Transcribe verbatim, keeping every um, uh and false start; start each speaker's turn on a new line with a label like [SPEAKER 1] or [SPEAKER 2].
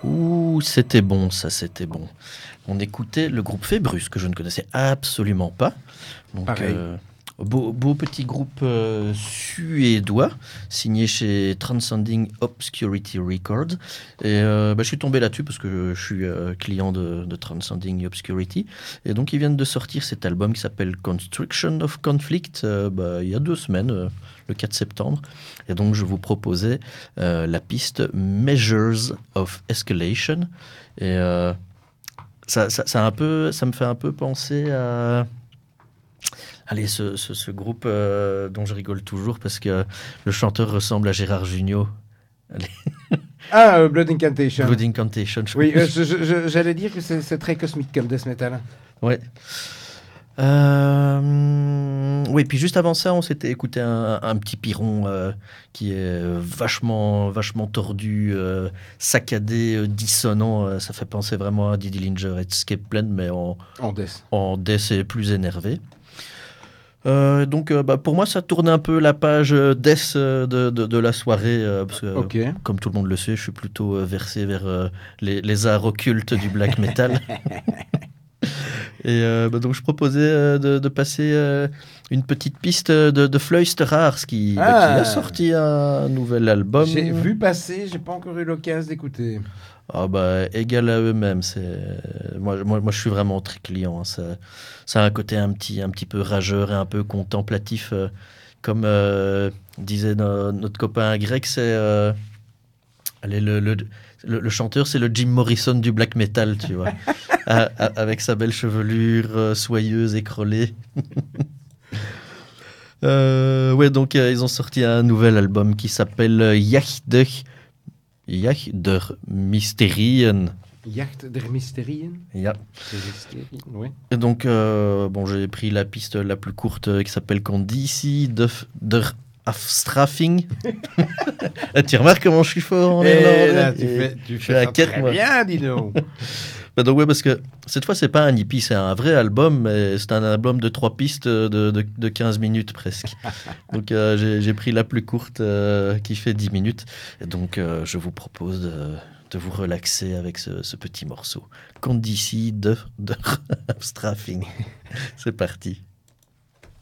[SPEAKER 1] Ouh, c'était bon, ça, c'était bon. On écoutait le groupe Fébrus, que je ne connaissais absolument pas. Donc,
[SPEAKER 2] Pareil.
[SPEAKER 1] euh, beau, beau petit groupe euh, suédois, signé chez Transcending Obscurity Records. Et euh, bah, je suis tombé là-dessus parce que je suis euh, client de, de Transcending Obscurity. Et donc, ils viennent de sortir cet album qui s'appelle Construction of Conflict euh, bah, il y a deux semaines, euh, le quatre septembre. Et donc, je vous proposais euh, la piste Measures of Escalation. Et euh, ça, ça, ça, a un peu, ça me fait un peu penser à... Allez, ce, ce, ce groupe euh, dont je rigole toujours parce que le chanteur ressemble à Gérard Jugnot. Allez.
[SPEAKER 2] Ah, euh, Blood Incantation.
[SPEAKER 1] Blood Incantation. Je...
[SPEAKER 2] Oui, euh, je, je, j'allais dire que c'est, c'est très cosmique comme death metal.
[SPEAKER 1] Ouais. Euh, oui, puis juste avant ça, on s'était écouté un, un petit piron euh, qui est vachement, vachement tordu, euh, saccadé, euh, dissonant. Euh, ça fait penser vraiment à Didi Linger et Escape Plan, mais en,
[SPEAKER 2] En death.
[SPEAKER 1] en death et plus énervé. Euh, donc, euh, bah, pour moi, ça tourne un peu la page euh, death euh, de, de, de la soirée, euh, parce que,
[SPEAKER 2] Ok.
[SPEAKER 1] comme tout le monde le sait, je suis plutôt euh, versé vers euh, les, les arts occultes du black metal. Et euh, bah, donc je proposais euh, de, de passer euh, une petite piste de, de Fluisterars qui,
[SPEAKER 2] Ah.
[SPEAKER 1] bah, qui a sorti un nouvel album.
[SPEAKER 2] J'ai vu passer, j'ai pas encore eu l'occasion d'écouter.
[SPEAKER 1] Ah bah égal à eux-mêmes. C'est moi, moi, moi je suis vraiment très client. Hein. Ça, ça a un côté un petit, un petit peu rageur et un peu contemplatif, euh, comme euh, disait no- notre copain grec. C'est euh, allez, le, le, le, le chanteur, c'est le Jim Morrison du black metal, tu vois. Ah, ah, avec sa belle chevelure euh, soyeuse, écrolée. euh, ouais, donc euh, ils ont sorti un nouvel album qui s'appelle euh, Jachter, Jachter Mysterien.
[SPEAKER 2] Jacht der Mysterien.
[SPEAKER 1] Ja.
[SPEAKER 2] Der Mysterien, oui.
[SPEAKER 1] Et donc, euh, bon, j'ai pris la piste la plus courte euh, qui s'appelle Conditie de, der Afstraffing. Tu remarques comment je suis fort en
[SPEAKER 2] Et
[SPEAKER 1] néerlandais.
[SPEAKER 2] là, tu
[SPEAKER 1] Et
[SPEAKER 2] fais, tu
[SPEAKER 1] je
[SPEAKER 2] fais
[SPEAKER 1] suis à
[SPEAKER 2] ça
[SPEAKER 1] quatre,
[SPEAKER 2] très
[SPEAKER 1] moi.
[SPEAKER 2] bien, dis donc.
[SPEAKER 1] Bah donc ouais, parce que cette fois c'est pas un hippie, c'est un vrai album, mais c'est un album de trois pistes de, de, de quinze minutes presque. Donc euh, j'ai, j'ai pris la plus courte euh, qui fait dix minutes. Et donc euh, je vous propose de, de vous relaxer avec ce, ce petit morceau. Conditie de, de Straffing. C'est parti.